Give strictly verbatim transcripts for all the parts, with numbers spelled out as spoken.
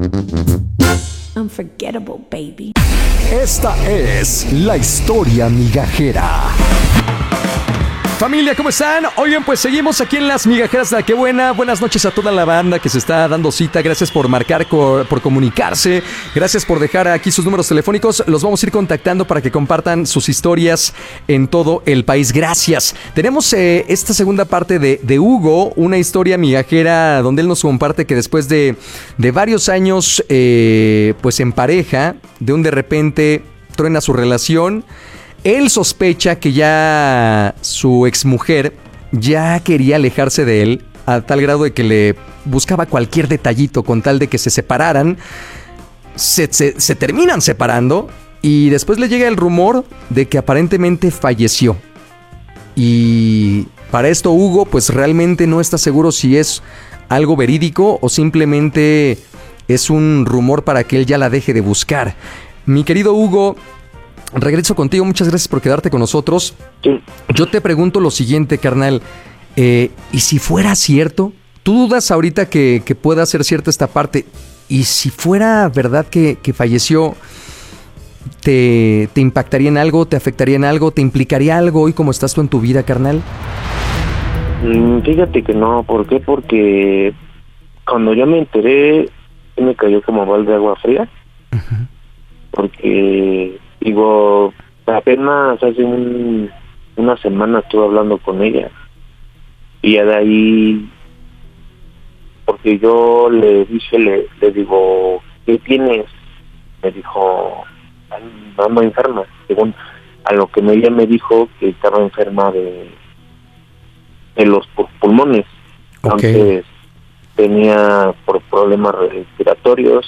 Unforgettable, baby. Esta es la historia migajera. Familia, ¿cómo están? Oigan, pues seguimos aquí en Las Migajeras de la Qué Buena. Buenas noches a toda la banda que se está dando cita. Gracias por marcar, por comunicarse. Gracias por dejar aquí sus números telefónicos. Los vamos a ir contactando para que compartan sus historias en todo el país. Gracias. Tenemos eh, esta segunda parte de, de Hugo, una historia migajera donde él nos comparte que después de, de varios años eh, pues en pareja, de un de repente truena su relación. Él sospecha que ya su exmujer ya quería alejarse de él a tal grado de que le buscaba cualquier detallito con tal de que se separaran. Se, se, se terminan separando y después le llega el rumor de que aparentemente falleció. Y para esto Hugo pues realmente no está seguro si es algo verídico o simplemente es un rumor para que él ya la deje de buscar. Mi querido Hugo, regreso contigo, muchas gracias por quedarte con nosotros. Sí. Yo te pregunto lo siguiente, carnal, eh, ¿y si fuera cierto? ¿Tú dudas ahorita que, que pueda ser cierta esta parte? ¿Y si fuera verdad que, que falleció, te, te impactaría en algo, te afectaría en algo, te implicaría algo hoy como estás tú en tu vida, carnal? Mm, fíjate que no, ¿por qué? Porque cuando yo me enteré, me cayó como balde de agua fría. Uh-huh. Porque... Digo, apenas hace un, una semana estuve hablando con ella y ya de ahí, porque yo le dije, le, le digo, ¿qué tienes? Me dijo, ando enferma, según a lo que ella me dijo que estaba enferma de, de los pulmones. Okay. Entonces tenía por problemas respiratorios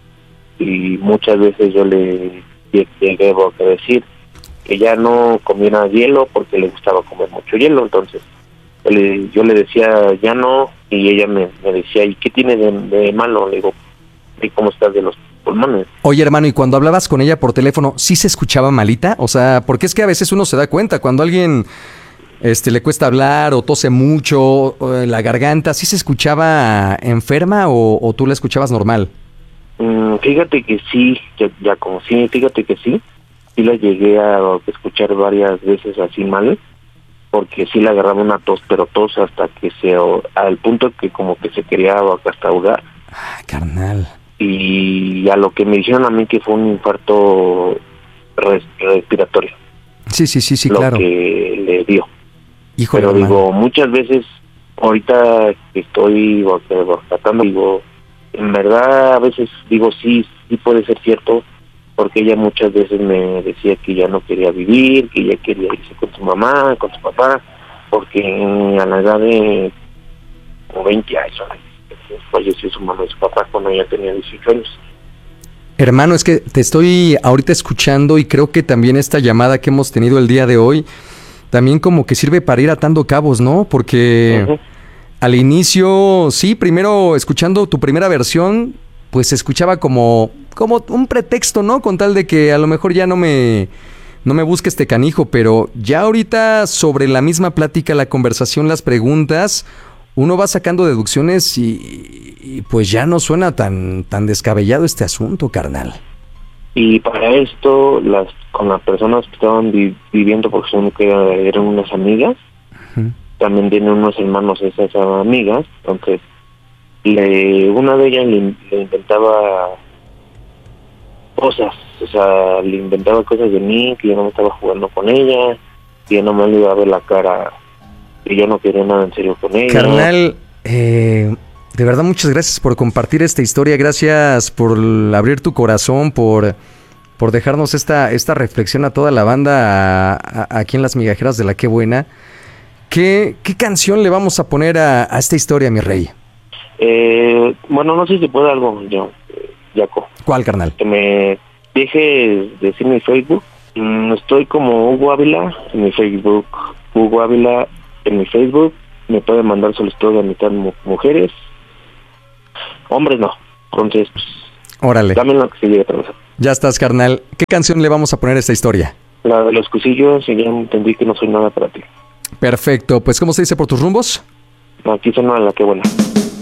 y muchas veces yo le llegué a decir que ya no comiera hielo porque le gustaba comer mucho hielo. Entonces le, yo le decía ya no y ella me, me decía, ¿y qué tiene de, de malo? Le digo, ¿y cómo estás de los pulmones? Oye, hermano, ¿y cuando hablabas con ella por teléfono sí se escuchaba malita? O sea, porque es que a veces uno se da cuenta cuando a alguien este, le cuesta hablar o tose mucho, o la garganta, ¿sí se escuchaba enferma o, o tú la escuchabas normal? Mm, fíjate que sí, ya, ya como sí, fíjate que sí, sí la llegué a escuchar varias veces así mal, porque sí le agarraba una tos, pero tos hasta que se, al punto que como que se quería hasta ahogar. Ah, carnal. Y a lo que me dijeron a mí que fue un infarto res, respiratorio. Sí, sí, sí, sí, lo claro. Lo que le dio. Híjole, pero hermano. Digo, muchas veces, ahorita que estoy tratando, digo, en verdad a veces digo sí, sí puede ser cierto, porque ella muchas veces me decía que ya no quería vivir, que ya quería irse con su mamá, con su papá, porque a la edad de como veinte años falleció su mamá y su papá cuando ella tenía dieciocho años. Hermano, es que te estoy ahorita escuchando y creo que también esta llamada que hemos tenido el día de hoy también como que sirve para ir atando cabos, ¿no? Porque uh-huh. Al inicio, sí, primero escuchando tu primera versión, pues se escuchaba como, como un pretexto, ¿no? Con tal de que a lo mejor ya no me, no me busque este canijo, pero ya ahorita sobre la misma plática, la conversación, las preguntas, uno va sacando deducciones y, y pues ya no suena tan, tan descabellado este asunto, carnal. Y para esto, las con las personas que estaban vi, viviendo, porque son que eran unas amigas, uh-huh. También tienen unos hermanos esas amigas, entonces le, una de ellas le, le inventaba cosas, o sea, le inventaba cosas de mí, que yo no me estaba jugando con ella, que yo no me le iba a ver la cara, que yo no quería nada en serio con ella. Carnal, eh, de verdad muchas gracias por compartir esta historia, gracias por abrir tu corazón, por, por dejarnos esta, esta reflexión a toda la banda a, a, aquí en Las Migajeras de la Qué Buena. ¿Qué, qué canción le vamos a poner a, a esta historia, mi rey? Eh, bueno, no sé si puede algo, yo, Jaco. ¿Cuál, carnal? Que me deje decir mi Facebook. Mm, estoy como Hugo Ávila en mi Facebook. Hugo Ávila en mi Facebook. Me puede mandar solicitud de mitad mu- mujeres. Hombres no. Entonces, pues, órale. Dame lo que se llegue a trabajar. Ya estás, carnal. ¿Qué canción le vamos a poner a esta historia? La de los cusillos, y ya entendí que no soy nada para ti. Perfecto. Pues, ¿cómo se dice por tus rumbos? Aquí suena La Qué Buena.